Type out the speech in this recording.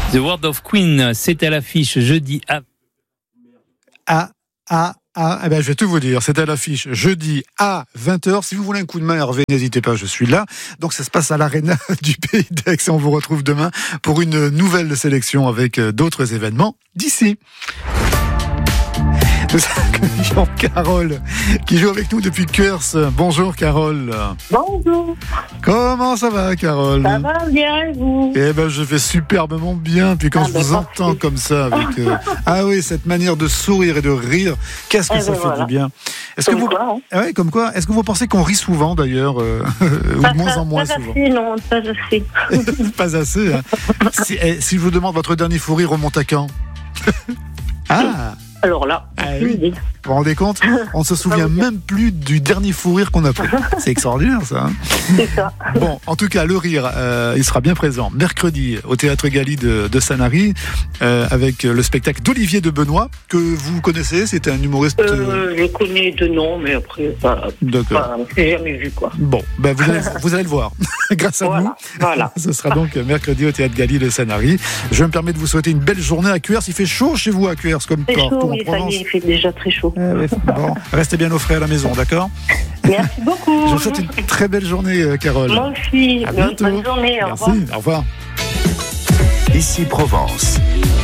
The World of Queen, c'est à l'affiche jeudi à... Eh ben, je vais tout vous dire. C'est à l'affiche jeudi à 20h. Si vous voulez un coup de main, Hervé, n'hésitez pas, je suis là. Donc, ça se passe à l'Arena du Pays d'Aix et on vous retrouve demain pour une nouvelle sélection avec d'autres événements d'ici. Nous accueillons Carole qui joue avec nous depuis Cuers. Bonjour Carole. Bonjour. Comment ça va Carole? Ça va bien et vous? Eh ben je vais superbement bien. Puis quand je vous entends comme ça avec ah oui, cette manière de sourire et de rire, qu'est-ce que ça fait du bien. Est-ce que vous ouais, comme quoi? Est-ce que vous pensez qu'on rit souvent d'ailleurs ou de moins en moins pas souvent? Assez, non, pas assez. Pas assez. Hein. Si je vous demande votre dernier fou rire remonte à quand? Ah. Alors là, oui. Vous vous rendez compte? On ne se souvient même plus du dernier fou rire qu'on a pris. C'est extraordinaire ça. Hein. C'est ça. Bon, en tout cas, le rire, il sera bien présent mercredi au Théâtre Galie de Sanary avec le spectacle d'Olivier de Benoît que vous connaissez. C'est un humoriste. Je connais de nom, mais après, d'accord. Je n'ai jamais vu quoi. Bon, ben vous allez le voir grâce à nous. Voilà. Ce sera donc mercredi au Théâtre Galie de Sanary. Je me permets de vous souhaiter une belle journée à Cuers. Il fait chaud chez vous à Cuers comme partout en Provence. Il fait déjà très chaud. Bon, restez bien au frais à la maison, d'accord? Merci beaucoup. Je vous souhaite une très belle journée, Carole. Moi aussi. À bientôt. Bonne journée. Merci. Au revoir. Ici Provence.